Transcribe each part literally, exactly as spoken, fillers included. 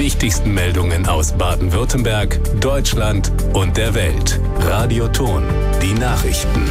wichtigsten Meldungen aus Baden-Württemberg, Deutschland und der Welt. Radio Thon, die Nachrichten.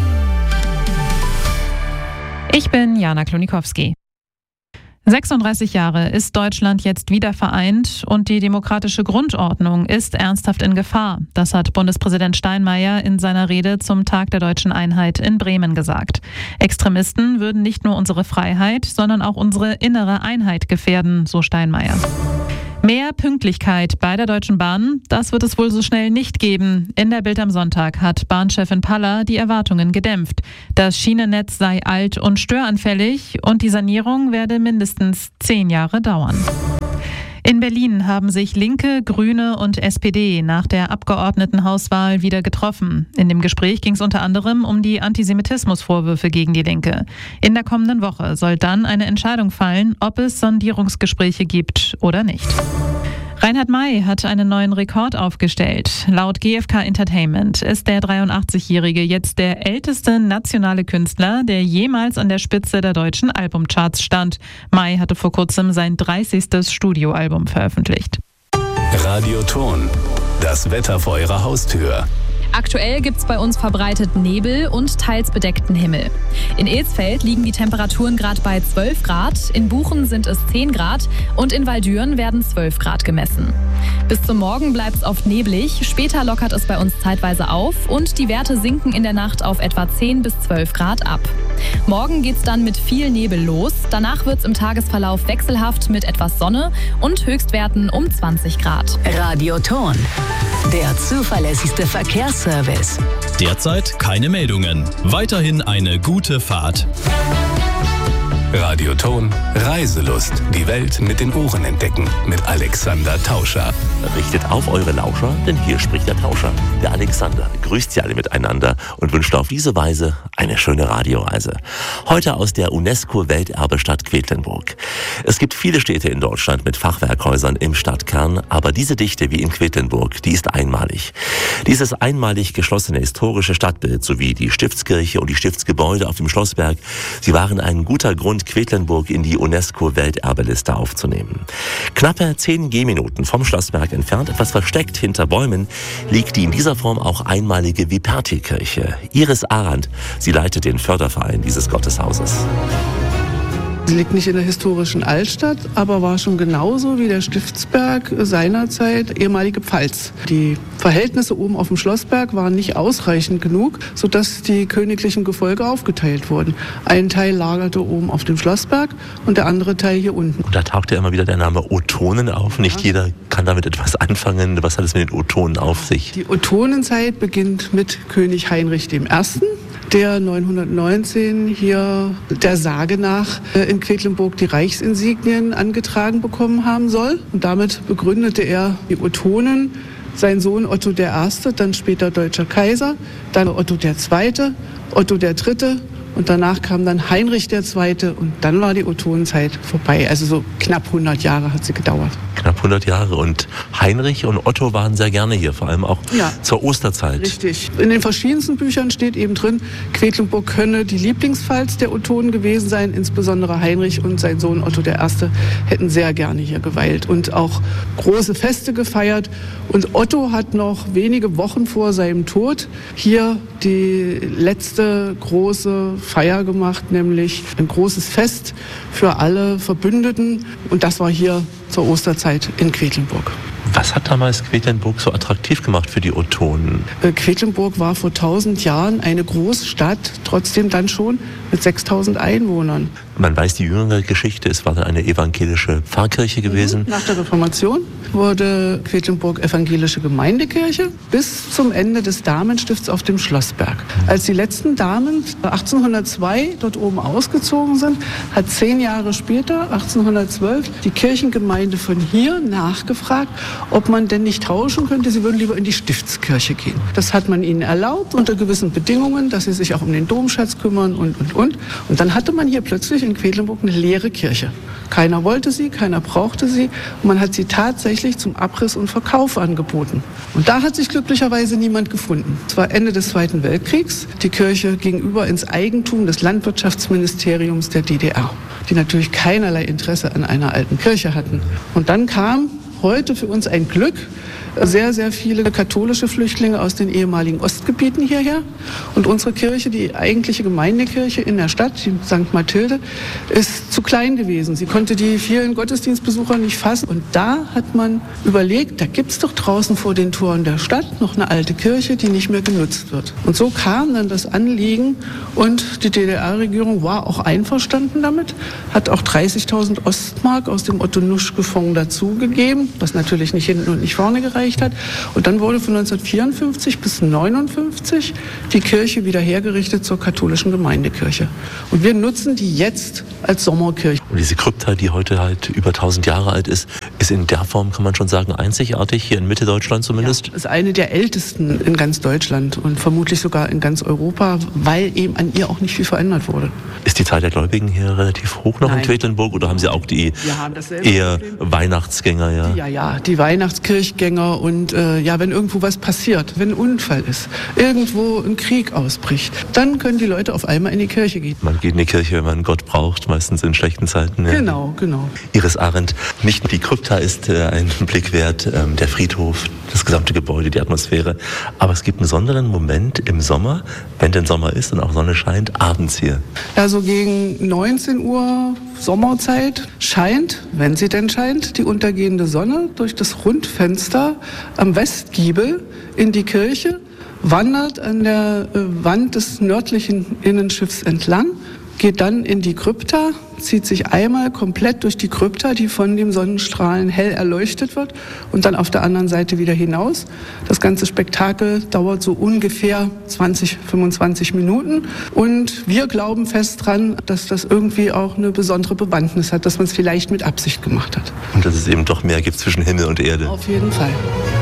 Ich bin Jana Klonikowski. sechsunddreißig Jahre ist Deutschland jetzt wieder vereint und die demokratische Grundordnung ist ernsthaft in Gefahr. Das hat Bundespräsident Steinmeier in seiner Rede zum Tag der deutschen Einheit in Bremen gesagt. Extremisten würden nicht nur unsere Freiheit, sondern auch unsere innere Einheit gefährden, so Steinmeier. Mehr Pünktlichkeit bei der Deutschen Bahn, das wird es wohl so schnell nicht geben. In der Bild am Sonntag hat Bahnchefin Paller die Erwartungen gedämpft. Das Schienennetz sei alt und störanfällig und die Sanierung werde mindestens zehn Jahre dauern. In Berlin haben sich Linke, Grüne und S P D nach der Abgeordnetenhauswahl wieder getroffen. In dem Gespräch ging es unter anderem um die Antisemitismusvorwürfe gegen die Linke. In der kommenden Woche soll dann eine Entscheidung fallen, ob es Sondierungsgespräche gibt oder nicht. Reinhard May hat einen neuen Rekord aufgestellt. Laut G F K Entertainment ist der dreiundachtzig-Jährige jetzt der älteste nationale Künstler, der jemals an der Spitze der deutschen Albumcharts stand. May hatte vor kurzem sein dreißigstes Studioalbum veröffentlicht. Radio Thon, das Wetter vor Ihrer Haustür. Aktuell gibt's bei uns verbreitet Nebel und teils bedeckten Himmel. In Ilsfeld liegen die Temperaturen gerade bei zwölf Grad, in Buchen sind es zehn Grad und in Waldüren werden zwölf Grad gemessen. Bis zum Morgen bleibt es oft neblig, später lockert es bei uns zeitweise auf und die Werte sinken in der Nacht auf etwa zehn bis zwölf Grad ab. Morgen geht's dann mit viel Nebel los, danach wird's im Tagesverlauf wechselhaft mit etwas Sonne und Höchstwerten um zwanzig Grad. Radio Thon, der zuverlässigste Verkehrsservice. Derzeit keine Meldungen. Weiterhin eine gute Fahrt. Radio Thon, Reiselust. Die Welt mit den Ohren entdecken. Mit Alexander Tauscher. Richtet auf eure Lauscher, denn hier spricht der Tauscher. Der Alexander grüßt sie alle miteinander und wünscht auf diese Weise eine schöne Radioreise. Heute aus der UNESCO-Welterbestadt Quedlinburg. Es gibt viele Städte in Deutschland mit Fachwerkhäusern im Stadtkern, aber diese Dichte wie in Quedlinburg, die ist einmalig. Dieses einmalig geschlossene historische Stadtbild sowie die Stiftskirche und die Stiftsgebäude auf dem Schlossberg, sie waren ein guter Grund, Quedlinburg in die UNESCO-Welterbeliste aufzunehmen. Knappe zehn Gehminuten vom Schlossberg entfernt, etwas versteckt hinter Bäumen, liegt die in dieser Form auch einmalige Viperti-Kirche. Iris Arendt, sie leitet den Förderverein dieses Gotteshauses. Sie liegt nicht in der historischen Altstadt, aber war schon genauso wie der Stiftsberg seinerzeit ehemalige Pfalz. Die Verhältnisse oben auf dem Schlossberg waren nicht ausreichend genug, sodass die königlichen Gefolge aufgeteilt wurden. Ein Teil lagerte oben auf dem Schlossberg und der andere Teil hier unten. Und da taucht ja immer wieder der Name Ottonen auf. Nicht ja. Jeder kann damit etwas anfangen. Was hat es mit den Ottonen auf sich? Die Ottonenzeit beginnt mit König Heinrich der Erste., der neunhundertneunzehn hier der Sage nach in Quedlinburg die Reichsinsignien angetragen bekommen haben soll. Und damit begründete er die Ottonen. Sein Sohn Otto der Erste., dann später deutscher Kaiser, dann Otto der Zweite., Otto der Dritte. Und danach kam dann Heinrich der Zweite. Und dann war die Ottonenzeit vorbei. Also so knapp hundert Jahre hat sie gedauert. Knapp hundert Jahre. Und Heinrich und Otto waren sehr gerne hier, vor allem auch ja. zur Osterzeit. Richtig. In den verschiedensten Büchern steht eben drin, Quedlinburg könne die Lieblingspfalz der Ottonen gewesen sein. Insbesondere Heinrich und sein Sohn Otto der Erste. hätten sehr gerne hier geweilt und auch große Feste gefeiert. Und Otto hat noch wenige Wochen vor seinem Tod hier die letzte große Feier gemacht, nämlich ein großes Fest für alle Verbündeten. Und das war hier zur Osterzeit in Quedlinburg. Was hat damals Quedlinburg so attraktiv gemacht für die Ottonen? Quedlinburg war vor tausend Jahren eine Großstadt, trotzdem dann schon mit sechstausend Einwohnern. Man weiß die jüngere Geschichte, es war dann eine evangelische Pfarrkirche gewesen. Nach der Reformation wurde Quedlinburg evangelische Gemeindekirche bis zum Ende des Damenstifts auf dem Schlossberg. Als die letzten Damen achtzehnhundertzwei dort oben ausgezogen sind, hat zehn Jahre später, achtzehnhundertzwölf, die Kirchengemeinde von hier nachgefragt, ob man denn nicht tauschen könnte. Sie würden lieber in die Stiftskirche gehen. Das hat man ihnen erlaubt unter gewissen Bedingungen, dass sie sich auch um den Domschatz kümmern und, und, und. Und dann hatte man hier plötzlich in Quedlinburg eine leere Kirche. Keiner wollte sie, keiner brauchte sie. Und man hat sie tatsächlich zum Abriss und Verkauf angeboten. Und da hat sich glücklicherweise niemand gefunden. Es war Ende des Zweiten Weltkriegs. Die Kirche ging über ins Eigentum des Landwirtschaftsministeriums der D D R, die natürlich keinerlei Interesse an einer alten Kirche hatten. Und dann kam heute für uns ein Glück. Sehr, sehr viele katholische Flüchtlinge aus den ehemaligen Ostgebieten hierher. Und unsere Kirche, die eigentliche Gemeindekirche in der Stadt, die Sankt Mathilde, ist zu klein gewesen. Sie konnte die vielen Gottesdienstbesucher nicht fassen. Und da hat man überlegt, da gibt es doch draußen vor den Toren der Stadt noch eine alte Kirche, die nicht mehr genutzt wird. Und so kam dann das Anliegen und die D D R-Regierung war auch einverstanden damit, hat auch dreißigtausend Ostmark aus dem Otto-Nuschke-Fonds dazugegeben, was natürlich nicht hinten und nicht vorne gereicht hat. Und dann wurde von neunzehnhundertvierundfünfzig bis neunundfünfzig die Kirche wieder hergerichtet zur katholischen Gemeindekirche. Und wir nutzen die jetzt als Sommerkirche. Und diese Krypta, die heute halt über tausend Jahre alt ist, ist in der Form, kann man schon sagen, einzigartig, hier in Mitte Deutschland zumindest? Ja, ist eine der ältesten in ganz Deutschland und vermutlich sogar in ganz Europa, weil eben an ihr auch nicht viel verändert wurde. Ist die Zahl der Gläubigen hier relativ hoch noch Nein. in Quedlinburg oder haben Sie auch die eher Problem. Weihnachtsgänger? Ja, die, ja, ja, die Weihnachtskirchgänger und äh, ja, wenn irgendwo was passiert, wenn ein Unfall ist, irgendwo ein Krieg ausbricht, dann können die Leute auf einmal in die Kirche gehen. Man geht in die Kirche, wenn man Gott braucht, meistens in schlechten Zeiten. Ja. Genau, genau. Iris Arendt, nicht nur die Krypta ist äh, ein Blick wert, ähm, der Friedhof, das gesamte Gebäude, die Atmosphäre, aber es gibt einen besonderen Moment im Sommer, wenn denn Sommer ist und auch Sonne scheint, abends hier. Also gegen neunzehn Uhr Sommerzeit scheint, wenn sie denn scheint, die untergehende Sonne durch das Rundfenster am Westgiebel in die Kirche, wandert an der Wand des nördlichen Innenschiffs entlang, geht dann in die Krypta, zieht sich einmal komplett durch die Krypta, die von den Sonnenstrahlen hell erleuchtet wird, und dann auf der anderen Seite wieder hinaus. Das ganze Spektakel dauert so ungefähr zwanzig, fünfundzwanzig Minuten. Und wir glauben fest dran, dass das irgendwie auch eine besondere Bewandtnis hat, dass man es vielleicht mit Absicht gemacht hat. Und dass es eben doch mehr gibt zwischen Himmel und Erde. Auf jeden Fall.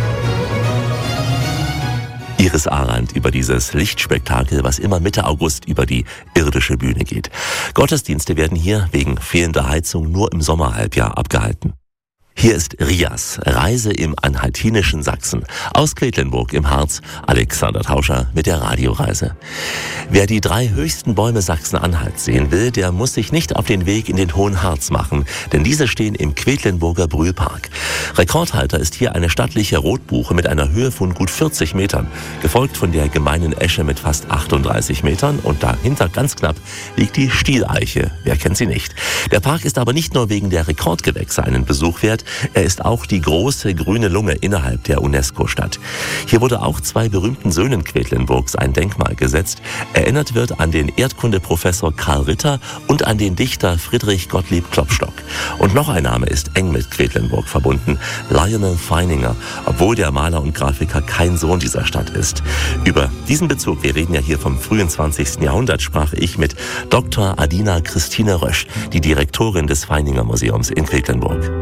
Iris Arendt über dieses Lichtspektakel, was immer Mitte August über die irdische Bühne geht. Gottesdienste werden hier wegen fehlender Heizung nur im Sommerhalbjahr abgehalten. Hier ist Rias, Reise im anhaltinischen Sachsen. Aus Quedlinburg im Harz, Alexander Tauscher mit der Radioreise. Wer die drei höchsten Bäume Sachsen-Anhalts sehen will, der muss sich nicht auf den Weg in den Hohen Harz machen, denn diese stehen im Quedlinburger Brühlpark. Rekordhalter ist hier eine stattliche Rotbuche mit einer Höhe von gut vierzig Metern, gefolgt von der gemeinen Esche mit fast achtunddreißig Metern und dahinter ganz knapp liegt die Stieleiche. Wer kennt sie nicht? Der Park ist aber nicht nur wegen der Rekordgewächse einen Besuch wert, er ist auch die große grüne Lunge innerhalb der UNESCO-Stadt. Hier wurde auch zwei berühmten Söhnen Quedlinburgs ein Denkmal gesetzt. Erinnert wird an den Erdkundeprofessor Karl Ritter und an den Dichter Friedrich Gottlieb Klopstock. Und noch ein Name ist eng mit Quedlinburg verbunden, Lionel Feininger, obwohl der Maler und Grafiker kein Sohn dieser Stadt ist. Über diesen Bezug, wir reden ja hier vom frühen zwanzigsten Jahrhundert, sprach ich mit Doktor Adina Christine Rösch, die Direktorin des Feininger Museums in Quedlinburg.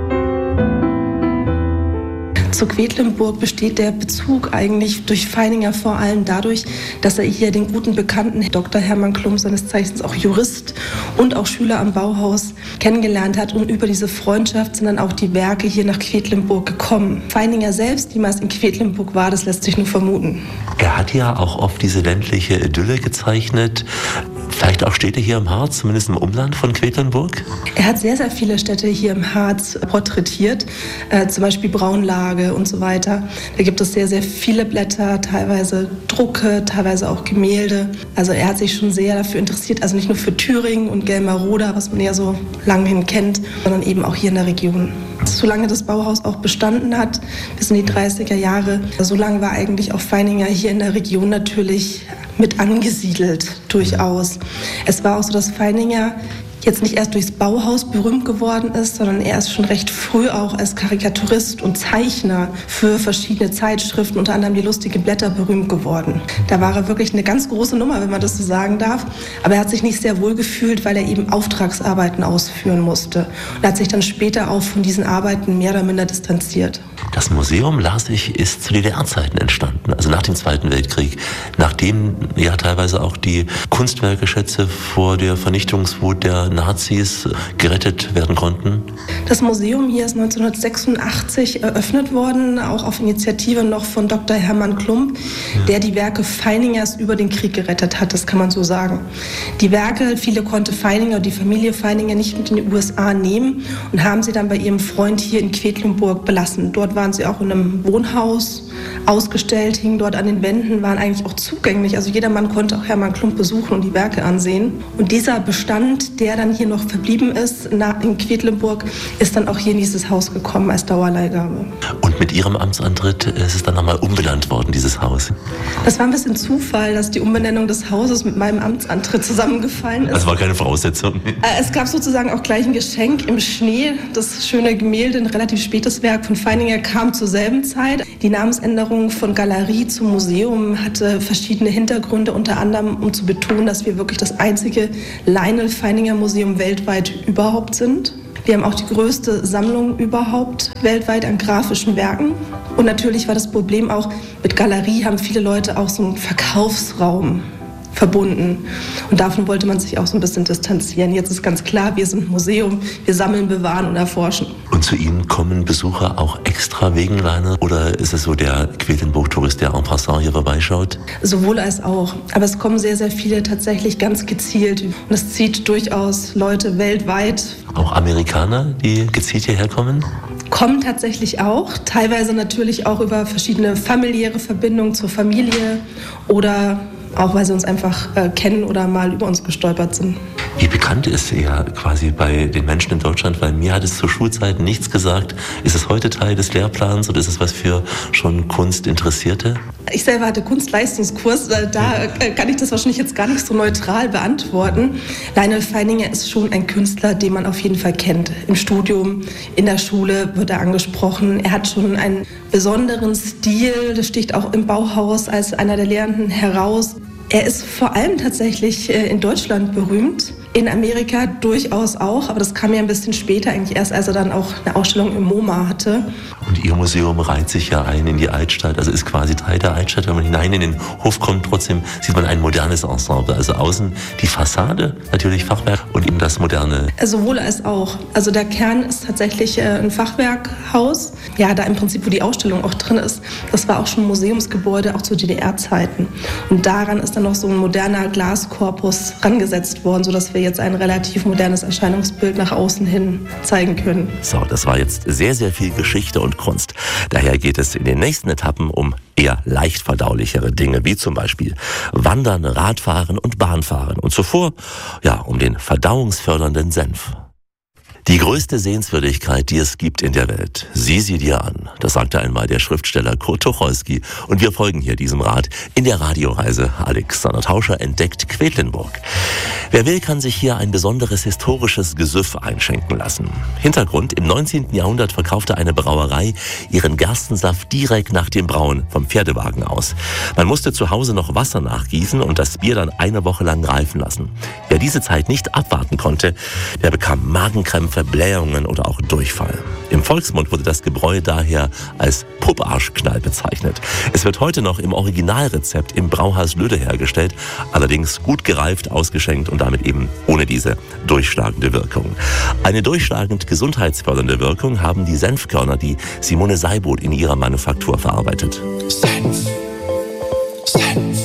Zu Quedlinburg besteht der Bezug eigentlich durch Feininger vor allem dadurch, dass er hier den guten Bekannten Doktor Hermann Klum, seines Zeichens auch Jurist und auch Schüler am Bauhaus, kennengelernt hat. Und über diese Freundschaft sind dann auch die Werke hier nach Quedlinburg gekommen. Feininger selbst, niemals in Quedlinburg war, das lässt sich nur vermuten. Er hat ja auch oft diese ländliche Idylle gezeichnet. Vielleicht auch Städte hier im Harz, zumindest im Umland von Quedlinburg? Er hat sehr, sehr viele Städte hier im Harz porträtiert, äh, zum Beispiel Braunlage und so weiter. Da gibt es sehr, sehr viele Blätter, teilweise Drucke, teilweise auch Gemälde. Also er hat sich schon sehr dafür interessiert, also nicht nur für Thüringen und Gelmaroda, was man ja so lange hin kennt, sondern eben auch hier in der Region. Solange das Bauhaus auch bestanden hat, bis in die dreißiger Jahre, so lange war eigentlich auch Feininger hier in der Region natürlich mit angesiedelt, durchaus. Es war auch so, dass Feininger jetzt nicht erst durchs Bauhaus berühmt geworden ist, sondern er ist schon recht früh auch als Karikaturist und Zeichner für verschiedene Zeitschriften, unter anderem die Lustige Blätter, berühmt geworden. Da war er wirklich eine ganz große Nummer, wenn man das so sagen darf. Aber er hat sich nicht sehr wohl gefühlt, weil er eben Auftragsarbeiten ausführen musste. Und er hat sich dann später auch von diesen Arbeiten mehr oder minder distanziert. Das Museum, las ich, ist zu D D R-Zeiten entstanden, also nach dem Zweiten Weltkrieg, nachdem ja teilweise auch die Kunstwerke, vor der Vernichtungswut der Nazis gerettet werden konnten. Das Museum hier ist neunzehnhundertsechsundachtzig eröffnet worden, auch auf Initiative noch von Doktor Hermann Klump, ja. der die Werke Feiningers über den Krieg gerettet hat, das kann man so sagen. Die Werke, viele konnte Feininger, die Familie Feininger nicht mit in die U S A nehmen und haben sie dann bei ihrem Freund hier in Quedlinburg belassen. Dort waren sie auch in einem Wohnhaus ausgestellt, hingen dort an den Wänden, waren eigentlich auch zugänglich. Also jedermann konnte auch Hermann Klump besuchen und die Werke ansehen. Und dieser Bestand, der dann hier noch verblieben ist in Quedlinburg, ist dann auch hier in dieses Haus gekommen als Dauerleihgabe. Und mit Ihrem Amtsantritt ist es dann nochmal umbenannt worden, dieses Haus? Das war ein bisschen Zufall, dass die Umbenennung des Hauses mit meinem Amtsantritt zusammengefallen ist. Das war keine Voraussetzung. Es gab sozusagen auch gleich ein Geschenk im Schnee. Das schöne Gemälde, ein relativ spätes Werk von Feininger, kam zur selben Zeit. Die Namensänderung von Galerie zu Museum hatte verschiedene Hintergründe, unter anderem um zu betonen, dass wir wirklich das einzige Lionel Feininger Museum weltweit überhaupt sind. Wir haben auch die größte Sammlung überhaupt weltweit an grafischen Werken. Und natürlich war das Problem auch, mit Galerie haben viele Leute auch so einen Verkaufsraum verbunden. Und davon wollte man sich auch so ein bisschen distanzieren. Jetzt ist ganz klar, wir sind ein Museum, wir sammeln, bewahren und erforschen. Und zu Ihnen kommen Besucher auch extra wegen Lionel? Oder ist es so der Quedlinburg-Tourist, der en passant hier vorbeischaut? Sowohl als auch. Aber es kommen sehr, sehr viele tatsächlich ganz gezielt. Und es zieht durchaus Leute weltweit. Auch Amerikaner, die gezielt hierher kommen? Kommen tatsächlich auch. Teilweise natürlich auch über verschiedene familiäre Verbindungen zur Familie oder auch weil sie uns einfach äh, kennen oder mal über uns gestolpert sind. Wie bekannt ist er quasi bei den Menschen in Deutschland? Weil mir hat es zur Schulzeit nichts gesagt. Ist es heute Teil des Lehrplans oder ist es was für schon Kunstinteressierte? Ich selber hatte Kunstleistungskurs, da kann ich das wahrscheinlich jetzt gar nicht so neutral beantworten. Lionel Feininger ist schon ein Künstler, den man auf jeden Fall kennt. Im Studium, in der Schule wird er angesprochen. Er hat schon einen besonderen Stil, das sticht auch im Bauhaus als einer der Lehrenden heraus. Er ist vor allem tatsächlich in Deutschland berühmt, in Amerika durchaus auch, aber das kam ja ein bisschen später, eigentlich erst als er dann auch eine Ausstellung im MoMA hatte. Und Ihr Museum reiht sich ja ein in die Altstadt, also ist quasi Teil der Altstadt. Wenn man hinein in den Hof kommt, trotzdem sieht man ein modernes Ensemble. Also außen die Fassade, natürlich Fachwerk und eben das Moderne. Sowohl als auch. Also der Kern ist tatsächlich ein Fachwerkhaus. Ja, da im Prinzip, wo die Ausstellung auch drin ist, das war auch schon ein Museumsgebäude, auch zu D D R-Zeiten. Und daran ist dann noch so ein moderner Glaskorpus rangesetzt worden, sodass wir jetzt ein relativ modernes Erscheinungsbild nach außen hin zeigen können. So, das war jetzt sehr, sehr viel Geschichte und Kunst. Daher geht es in den nächsten Etappen um eher leicht verdaulichere Dinge, wie zum Beispiel Wandern, Radfahren und Bahnfahren. Und zuvor, ja, um den verdauungsfördernden Senf. Die größte Sehenswürdigkeit, die es gibt in der Welt, sieh sie dir an. Das sagte einmal der Schriftsteller Kurt Tucholsky. Und wir folgen hier diesem Rat in der Radioreise. Alexander Tauscher entdeckt Quedlinburg. Wer will, kann sich hier ein besonderes historisches Gesüff einschenken lassen. Hintergrund: Im neunzehnten Jahrhundert verkaufte eine Brauerei ihren Gerstensaft direkt nach dem Brauen vom Pferdewagen aus. Man musste zu Hause noch Wasser nachgießen und das Bier dann eine Woche lang reifen lassen. Wer diese Zeit nicht abwarten konnte, der bekam Magenkrämpfe, Blähungen oder auch Durchfall. Im Volksmund wurde das Gebräu daher als Pupparschknall bezeichnet. Es wird heute noch im Originalrezept im Brauhaus Löde hergestellt, allerdings gut gereift, ausgeschenkt und damit eben ohne diese durchschlagende Wirkung. Eine durchschlagend gesundheitsfördernde Wirkung haben die Senfkörner, die Simone Seiboth in ihrer Manufaktur verarbeitet. Senf. Senf.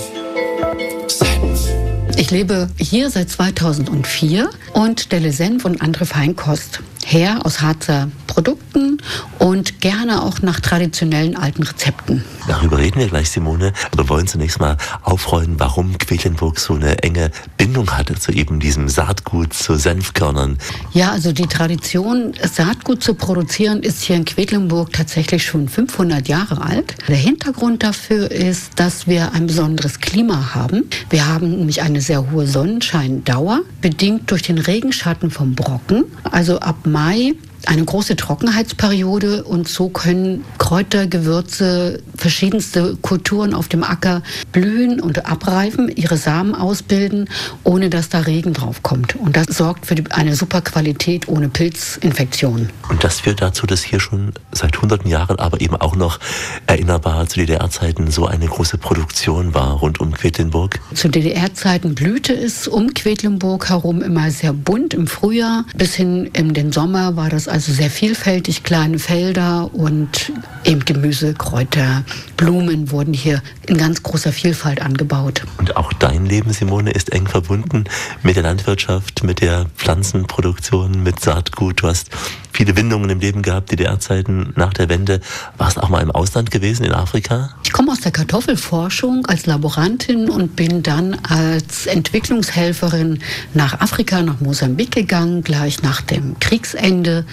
Senf. Ich lebe hier seit zweitausendvier und stelle Senf und andere Feinkost her aus Harzer Produkten und gerne auch nach traditionellen alten Rezepten. Darüber reden wir gleich, Simone. Aber wir wollen zunächst mal aufrollen, warum Quedlinburg so eine enge Bindung hatte zu eben diesem Saatgut, zu Senfkörnern. Ja, also die Tradition, Saatgut zu produzieren, ist hier in Quedlinburg tatsächlich schon fünfhundert Jahre alt. Der Hintergrund dafür ist, dass wir ein besonderes Klima haben. Wir haben nämlich eine sehr hohe Sonnenscheindauer, bedingt durch den Regenschatten vom Brocken. Also ab Mai eine große Trockenheitsperiode und so können Kräuter, Gewürze verschiedenste Kulturen auf dem Acker blühen und abreifen, ihre Samen ausbilden, ohne dass da Regen drauf kommt. Und das sorgt für eine super Qualität ohne Pilzinfektionen. Und das führt dazu, dass hier schon seit hunderten Jahren, aber eben auch noch erinnerbar zu D D R-Zeiten so eine große Produktion war rund um Quedlinburg? Zu D D R-Zeiten blühte es um Quedlinburg herum immer sehr bunt im Frühjahr. Bis hin in den Sommer war das also sehr vielfältig, kleine Felder und eben Gemüse, Kräuter, Blumen wurden hier in ganz großer Vielfalt angebaut. Und auch dein Leben, Simone, ist eng verbunden mit der Landwirtschaft, mit der Pflanzenproduktion, mit Saatgut. Du hast viele Windungen im Leben gehabt, D D R-Zeiten nach der Wende. Warst auch mal im Ausland gewesen, in Afrika? Ich komme aus der Kartoffelforschung als Laborantin und bin dann als Entwicklungshelferin nach Afrika, nach Mosambik gegangen, gleich nach dem Kriegsende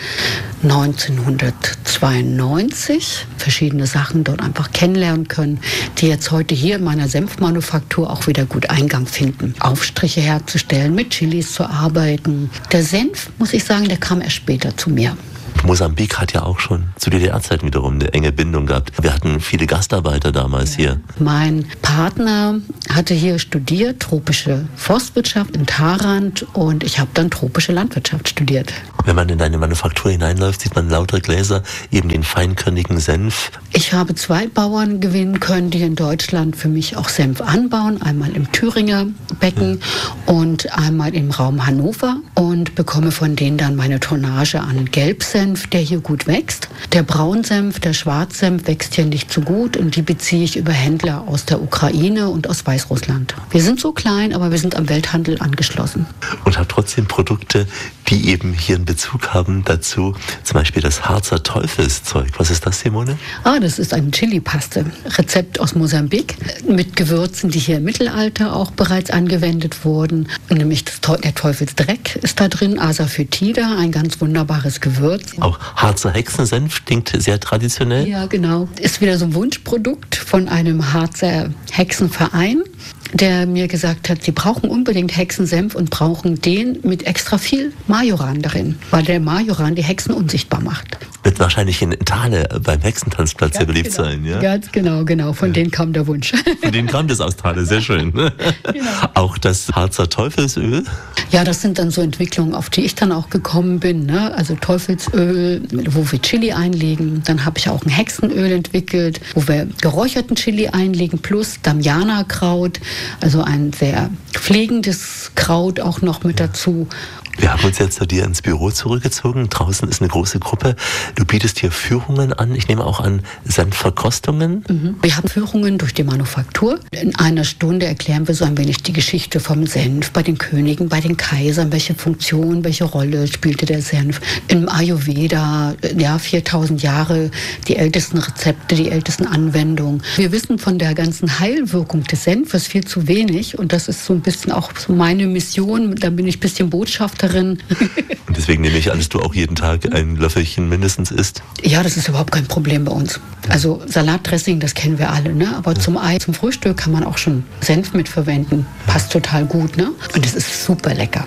neunzehnhundertzweiundneunzig. Verschiedene Sachen dort einfach kennenlernen können, die jetzt heute hier in meiner Senfmanufaktur auch wieder gut Eingang finden. Aufstriche herzustellen, mit Chilis zu arbeiten. Der Senf, muss ich sagen, der kam erst später zu mir. Mosambik hat ja auch schon zu D D R-Zeiten wiederum eine enge Bindung gehabt. Wir hatten viele Gastarbeiter damals ja. hier. Mein Partner hatte hier studiert, tropische Forstwirtschaft in Tharand, und ich habe dann tropische Landwirtschaft studiert. Wenn man in deine Manufaktur hineinläuft, sieht man lauter Gläser, eben den feinkörnigen Senf. Ich habe zwei Bauern gewinnen können, die in Deutschland für mich auch Senf anbauen. Einmal im Thüringer Becken ja. und einmal im Raum Hannover, und bekomme von denen dann meine Tonnage an Gelbsenf, der hier gut wächst. Der Braunsenf, der Schwarzsenf wächst hier nicht so gut, und die beziehe ich über Händler aus der Ukraine und aus Weißrussland. Wir sind so klein, aber wir sind am Welthandel angeschlossen. Und habe trotzdem Produkte, die eben hier einen Bezug haben dazu, zum Beispiel das Harzer Teufelszeug. Was ist das, Simone? Ah, das ist ein Chili-Paste. Rezept aus Mosambik mit Gewürzen, die hier im Mittelalter auch bereits angewendet wurden. Nämlich das, der Teufelsdreck ist da drin, Asafoetida, ein ganz wunderbares Gewürz. Auch Harzer Hexensenf klingt sehr traditionell. Ja, genau. Ist wieder so ein Wunschprodukt von einem Harzer Hexenverein, der mir gesagt hat, sie brauchen unbedingt Hexensenf und brauchen den mit extra viel Majoran darin, weil der Majoran die Hexen unsichtbar macht. Wird wahrscheinlich in Thale beim Hexentanzplatz sehr beliebt genau. sein, ja? Ganz genau, genau. Von ja. denen kam der Wunsch. Von denen kam das aus Thale, sehr schön. Genau. Auch das Harzer Teufelsöl? Ja, das sind dann so Entwicklungen, auf die ich dann auch gekommen bin. Ne? Also Teufelsöl, wo wir Chili einlegen. Dann habe ich auch ein Hexenöl entwickelt, wo wir geräucherten Chili einlegen, plus Damiana-Kraut, also ein sehr pflegendes Kraut auch noch mit dazu. Wir haben uns jetzt zu dir ins Büro zurückgezogen. Draußen ist eine große Gruppe. Du bietest hier Führungen an. Ich nehme auch an Senfverkostungen. Mhm. Wir haben Führungen durch die Manufaktur. In einer Stunde erklären wir so ein wenig die Geschichte vom Senf, bei den Königen, bei den Kaisern, welche Funktion, welche Rolle spielte der Senf. Im Ayurveda, ja, viertausend Jahre, die ältesten Rezepte, die ältesten Anwendungen. Wir wissen von der ganzen Heilwirkung des Senfes viel zu wenig, und das ist so ein bisschen auch so meine Mission. Da bin ich ein bisschen Botschafterin. Und deswegen nehme ich an, dass du auch jeden Tag ein Löffelchen mindestens isst? Ja, das ist überhaupt kein Problem bei uns. Also Salatdressing, das kennen wir alle, ne? Aber ja. zum Ei, zum Frühstück kann man auch schon Senf mitverwenden. Passt total gut, ne? Und es ist super lecker.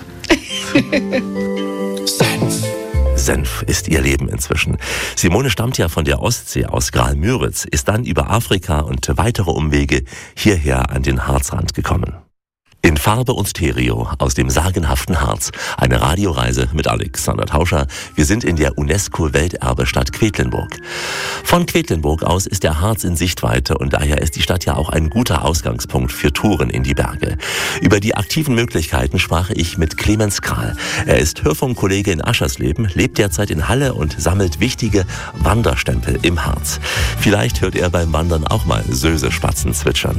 Senf. Senf ist ihr Leben inzwischen. Simone stammt ja von der Ostsee aus Graal-Müritz, ist dann über Afrika und weitere Umwege hierher an den Harzrand gekommen. In Farbe und Stereo aus dem sagenhaften Harz. Eine Radioreise mit Alexander Tauscher. Wir sind in der UNESCO-Welterbestadt Quedlinburg. Von Quedlinburg aus ist der Harz in Sichtweite, und daher ist die Stadt ja auch ein guter Ausgangspunkt für Touren in die Berge. Über die aktiven Möglichkeiten sprach ich mit Clemens Krahl. Er ist Hörfunkkollege in Aschersleben, lebt derzeit in Halle und sammelt wichtige Wanderstempel im Harz. Vielleicht hört er beim Wandern auch mal Sösespatzen zwitschern.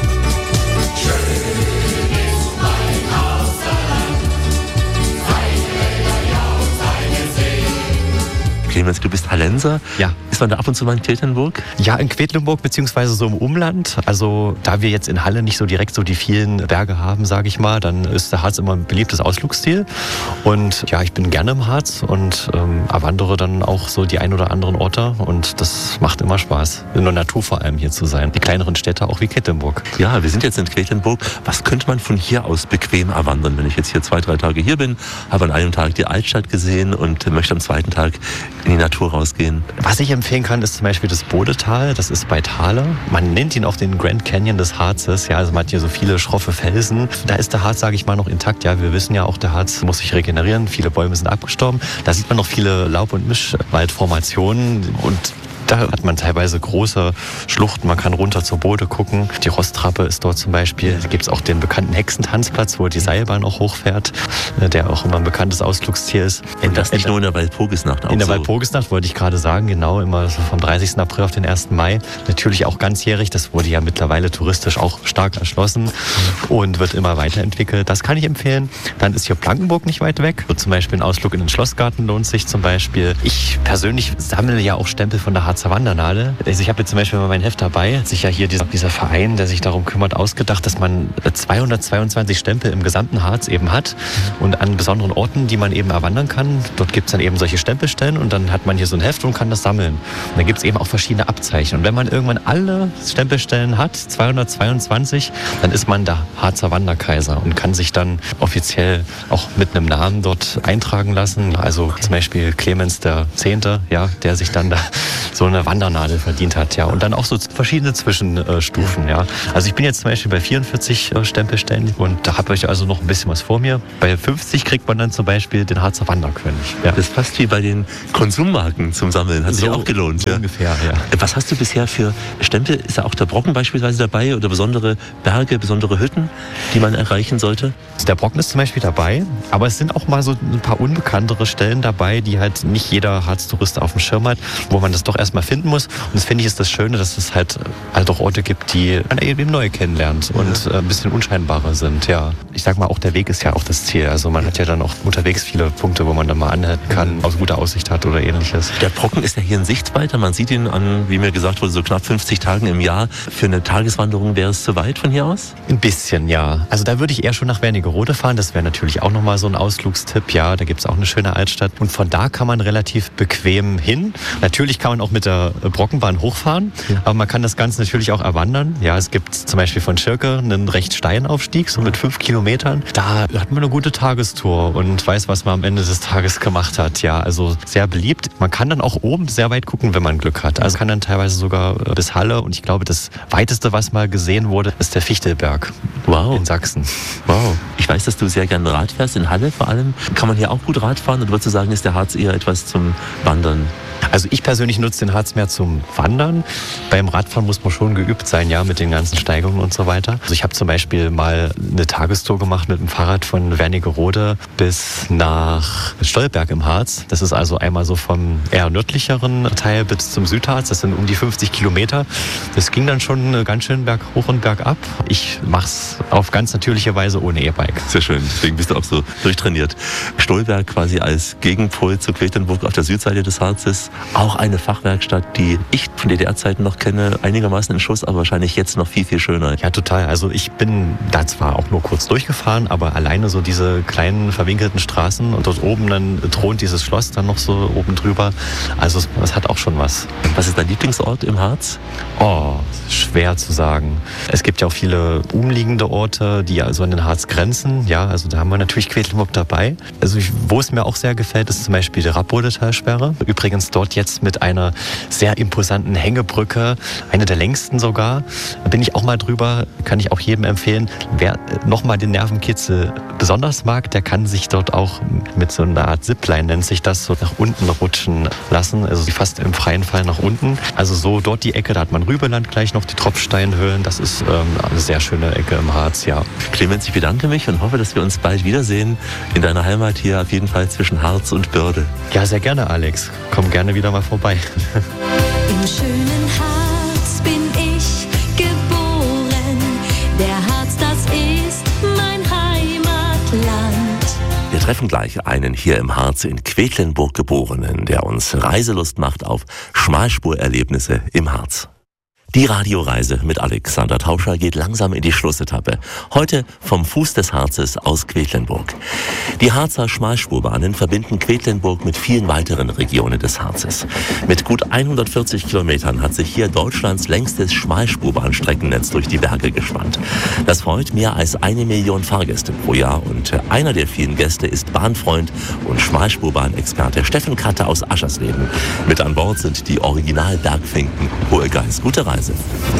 Clemens, du bist Hallenser. Ja. Ist man da ab und zu mal in Quedlinburg? Ja, in Quedlinburg beziehungsweise so im Umland. Also da wir jetzt in Halle nicht so direkt so die vielen Berge haben, sage ich mal, dann ist der Harz immer ein beliebtes Ausflugsziel. Und ja, ich bin gerne im Harz und ähm, erwandere dann auch so die ein oder anderen Orte, und das macht immer Spaß, in der Natur vor allem hier zu sein. Die kleineren Städte auch wie Quedlinburg. Ja, wir sind jetzt in Quedlinburg. Was könnte man von hier aus bequem erwandern, wenn ich jetzt hier zwei, drei Tage hier bin, habe an einem Tag die Altstadt gesehen und möchte am zweiten Tag in in die Natur rausgehen. Was ich empfehlen kann, ist zum Beispiel das Bodetal. Das ist bei Thale. Man nennt ihn auch den Grand Canyon des Harzes. Ja, also man hat hier so viele schroffe Felsen. Da ist der Harz, sage ich mal, noch intakt. Ja, wir wissen ja auch, der Harz muss sich regenerieren. Viele Bäume sind abgestorben. Da sieht man noch viele Laub- und Mischwaldformationen und da hat man teilweise große Schluchten, man kann runter zur Bode gucken. Die Rosttrappe ist dort zum Beispiel. Da gibt es auch den bekannten Hexentanzplatz, wo die Seilbahn auch hochfährt, der auch immer ein bekanntes Ausflugsziel ist. Und das nicht nur in der Walpurgisnacht auch In der so. Walpurgisnacht wollte ich gerade sagen, genau, immer so vom dreißigsten April auf den ersten Mai. Natürlich auch ganzjährig, das wurde ja mittlerweile touristisch auch stark erschlossen und wird immer weiterentwickelt. Das kann ich empfehlen. Dann ist hier Blankenburg nicht weit weg. So zum Beispiel ein Ausflug in den Schlossgarten lohnt sich zum Beispiel. Ich persönlich sammle ja auch Stempel von der Harzer Wandernadel. Also ich habe jetzt zum Beispiel mal mein Heft dabei. Sich ja hier dieser, dieser Verein, der sich darum kümmert, ausgedacht, dass man zweihundertzweiundzwanzig Stempel im gesamten Harz eben hat und an besonderen Orten, die man eben erwandern kann. Dort gibt es dann eben solche Stempelstellen und dann hat man hier so ein Heft und kann das sammeln. Und dann gibt es eben auch verschiedene Abzeichen. Und wenn man irgendwann alle Stempelstellen hat, zweihundertzweiundzwanzig, dann ist man der Harzer Wanderkaiser und kann sich dann offiziell auch mit einem Namen dort eintragen lassen. Also zum Beispiel Clemens der Zehnte, ja, der sich dann da so eine Wandernadel verdient hat, ja. Und dann auch so verschiedene Zwischenstufen, ja. Also ich bin jetzt zum Beispiel bei vierundvierzig Stempelstellen und da habe ich also noch ein bisschen was vor mir. Bei fünfzig kriegt man dann zum Beispiel den Harzer Wanderkönig. Ja. Das ist fast wie bei den Konsummarken zum Sammeln. Hat sich So auch gelohnt. Ja. Ungefähr, ja. Was hast du bisher für Stempel? Ist da auch der Brocken beispielsweise dabei oder besondere Berge, besondere Hütten, die man erreichen sollte? Der Brocken ist zum Beispiel dabei, aber es sind auch mal so ein paar unbekanntere Stellen dabei, die halt nicht jeder Harztourist auf dem Schirm hat, wo man das doch erstmal finden muss. Und das finde ich ist das Schöne, dass es halt, halt auch Orte gibt, die man eben neu kennenlernt und äh, ein bisschen unscheinbarer sind. Ja, ich sag mal, auch der Weg ist ja auch das Ziel. Also man hat ja dann auch unterwegs viele Punkte, wo man dann mal anhalten kann, aus guter Aussicht hat oder ähnliches. Der Brocken ist ja hier in Sichtweite. Man sieht ihn an, wie mir gesagt wurde, so knapp fünfzig Tagen im Jahr. Für eine Tageswanderung wäre es zu weit von hier aus? Ein bisschen, ja. Also da würde ich eher schon nach Wernigerode fahren. Das wäre natürlich auch nochmal so ein Ausflugstipp. Ja, da gibt es auch eine schöne Altstadt. Und von da kann man relativ bequem hin. Natürlich kann man auch mit der Brockenbahn hochfahren, ja. Aber man kann das Ganze natürlich auch erwandern. Ja, es gibt zum Beispiel von Schirke einen recht steilen Aufstieg, so mit fünf Kilometern. Da hat man eine gute Tagestour und weiß, was man am Ende des Tages gemacht hat. Ja, also sehr beliebt. Man kann dann auch oben sehr weit gucken, wenn man Glück hat. Also kann dann teilweise sogar bis Halle. Und ich glaube, das weiteste, was mal gesehen wurde, ist der Fichtelberg. Wow. In Sachsen. Wow. Ich weiß, dass du sehr gerne Rad fährst, in Halle vor allem. Kann man hier auch gut Rad fahren oder würdest du sagen, ist der Harz eher etwas zum Wandern? Also ich persönlich nutze den Harz mehr zum Wandern. Beim Radfahren muss man schon geübt sein, ja, mit den ganzen Steigungen und so weiter. Also ich habe zum Beispiel mal eine Tagestour gemacht mit dem Fahrrad von Wernigerode bis nach Stolberg im Harz. Das ist also einmal so vom eher nördlicheren Teil bis zum Südharz. Das sind um die fünfzig Kilometer. Das ging dann schon ganz schön berghoch und bergab. Ich mache es auf ganz natürliche Weise ohne E-Bike. Sehr schön, deswegen bist du auch so durchtrainiert. Stolberg quasi als Gegenpol zu Quedlinburg auf der Südseite des Harzes. Auch eine Fachwerkstatt, die ich von D D R-Zeiten noch kenne, einigermaßen in Schuss, aber wahrscheinlich jetzt noch viel, viel schöner. Ja, total. Also ich bin da zwar auch nur kurz durchgefahren, aber alleine so diese kleinen verwinkelten Straßen und dort oben dann thront dieses Schloss dann noch so oben drüber. Also es, es hat auch schon was. Was ist dein Lieblingsort im Harz? Oh, schwer zu sagen. Es gibt ja auch viele umliegende Orte, die also an den Harz grenzen. Ja, also da haben wir natürlich Quedlinburg dabei. Also ich, wo es mir auch sehr gefällt, ist zum Beispiel die Rappbodetalsperre. Übrigens dort jetzt mit einer sehr imposanten Hängebrücke, eine der längsten sogar. Da bin ich auch mal drüber, kann ich auch jedem empfehlen. Wer nochmal den Nervenkitzel besonders mag, der kann sich dort auch mit so einer Art Zipline, nennt sich das, so nach unten rutschen lassen. Also fast im freien Fall nach unten. Also so dort die Ecke, da hat man Rübeland gleich noch, die Tropfsteinhöhlen. Das ist ähm, eine sehr schöne Ecke im Harz, ja. Clemens, ich bedanke mich und hoffe, dass wir uns bald wiedersehen in deiner Heimat hier, auf jeden Fall zwischen Harz und Börde. Ja, sehr gerne, Alex. Komm gerne wieder mal vorbei. Im schönen Harz bin ich geboren. Der Harz, das ist mein Heimatland. Wir treffen gleich einen hier im Harz in Quedlinburg Geborenen, der uns Reiselust macht auf Schmalspurerlebnisse im Harz. Die Radioreise mit Alexander Tauscher geht langsam in die Schlussetappe. Heute vom Fuß des Harzes aus Quedlinburg. Die Harzer Schmalspurbahnen verbinden Quedlinburg mit vielen weiteren Regionen des Harzes. Mit gut hundertvierzig Kilometern hat sich hier Deutschlands längstes Schmalspurbahnstreckennetz durch die Berge gespannt. Das freut mehr als eine Million Fahrgäste pro Jahr und einer der vielen Gäste ist Bahnfreund und Schmalspurbahn-Experte Steffen Katte aus Aschersleben. Mit an Bord sind die Original-Bergfinken Hohe Geist. Gute Reise.